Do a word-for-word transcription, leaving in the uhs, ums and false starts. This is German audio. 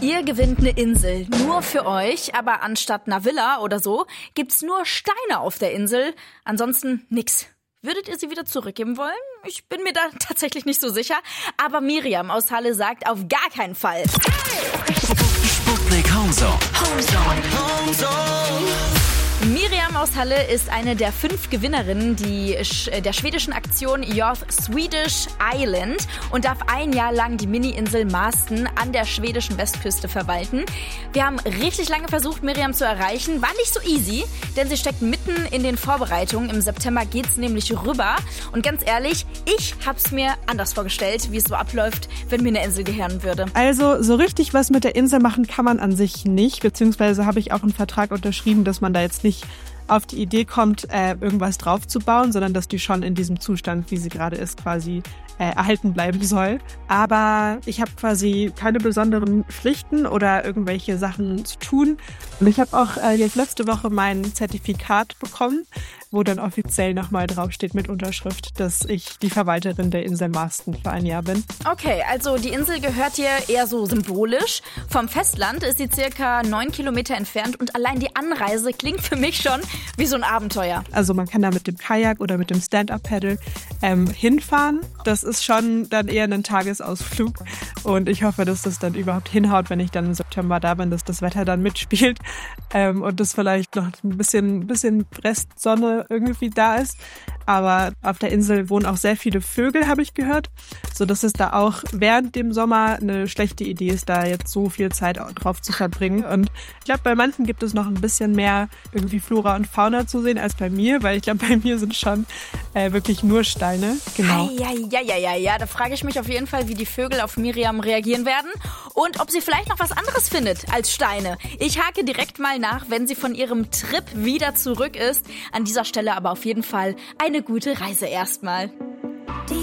Ihr gewinnt eine Insel, nur für euch, aber anstatt einer Villa oder so, gibt's nur Steine auf der Insel, ansonsten nix. Würdet ihr sie wieder zurückgeben wollen? Ich bin mir da tatsächlich nicht so sicher, aber Miriam aus Halle sagt auf gar keinen Fall. Sputnik Homezone. Homezone. Homezone. Miriam aus Halle ist eine der fünf Gewinnerinnen die, der schwedischen Aktion Your Swedish Island und darf ein Jahr lang die Mini-Insel Marsten an der schwedischen Westküste verwalten. Wir haben richtig lange versucht, Miriam zu erreichen. War nicht so easy, denn sie steckt mitten in den Vorbereitungen. Im September geht's nämlich rüber. Und ganz ehrlich, ich hab's mir anders vorgestellt, wie es so abläuft, wenn mir eine Insel gehören würde. Also so richtig was mit der Insel machen kann man an sich nicht, beziehungsweise habe ich auch einen Vertrag unterschrieben, dass man da jetzt nicht auf die Idee kommt, äh, irgendwas draufzubauen, sondern dass die schon in diesem Zustand, wie sie gerade ist, quasi äh, erhalten bleiben soll. Aber ich habe quasi keine besonderen Pflichten oder irgendwelche Sachen zu tun. Und ich habe auch äh, jetzt letzte Woche mein Zertifikat bekommen, wo dann offiziell nochmal draufsteht mit Unterschrift, dass ich die Verwalterin der Insel Marsten für ein Jahr bin. Okay, also die Insel gehört dir eher so symbolisch. Vom Festland ist sie circa neun Kilometer entfernt und allein die Anreise klingt für mich schon wie so ein Abenteuer. Also man kann da mit dem Kajak oder mit dem Stand-Up-Paddle ähm, hinfahren. Das ist schon dann eher ein Tagesausflug und ich hoffe, dass das dann überhaupt hinhaut, wenn ich dann im September da bin, dass das Wetter dann mitspielt ähm, und das vielleicht noch ein bisschen, bisschen Restsonne irgendwie da ist. Aber auf der Insel wohnen auch sehr viele Vögel, habe ich gehört, so dass es da auch während dem Sommer eine schlechte Idee ist, da jetzt so viel Zeit drauf zu verbringen. Und ich glaube, bei manchen gibt es noch ein bisschen mehr irgendwie Flora und Fauna zu sehen als bei mir, weil ich glaube, bei mir sind schon äh, wirklich nur Steine. Genau. Ja, ja, ja, ja, ja. Da frage ich mich auf jeden Fall, wie die Vögel auf Miriam reagieren werden und ob sie vielleicht noch was anderes findet als Steine. Ich hake direkt mal nach, wenn sie von ihrem Trip wieder zurück ist. An dieser Stelle aber auf jeden Fall eine Eine gute Reise erstmal. Die